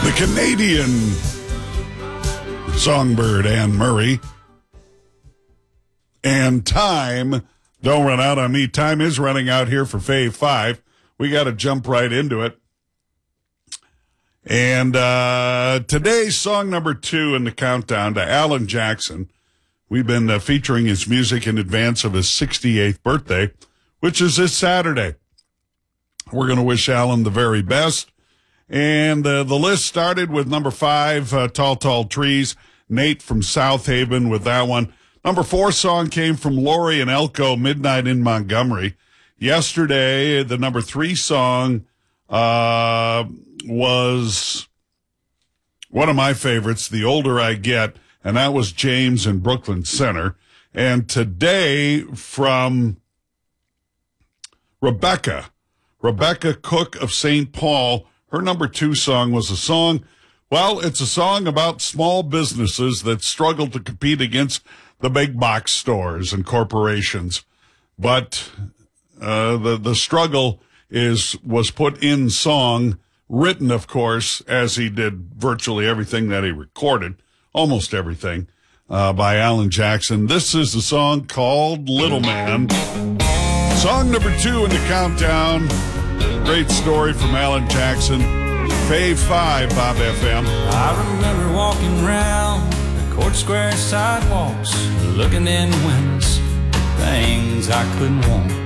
The Canadian songbird Anne Murray. And time, don't run out on me. Time is running out here for Fave 5. We got to jump right into it. And today's song number 2 in the countdown to Alan Jackson. We've been featuring his music in advance of his 68th birthday, which is this Saturday. We're going to wish Alan the very best. And the list started with number 5, Tall, Tall Trees. Nate from South Haven with that one. Number 4 song came from Lori and Elko, Midnight in Montgomery. Yesterday, the number 3 song was one of my favorites, The Older I Get, and that was James in Brooklyn Center. And today from Rebecca Cook of St. Paul, her number 2 song was a song, well, it's a song about small businesses that struggle to compete against the big box stores and corporations. But the struggle was put in song, written, of course, as he did virtually everything that he recorded, almost everything, by Alan Jackson. This is a song called Little Man. Song number 2 in the countdown. Great story from Alan Jackson. Fave 5, Bob FM. I remember walking around the Court Square sidewalks, looking in windows, things I couldn't want.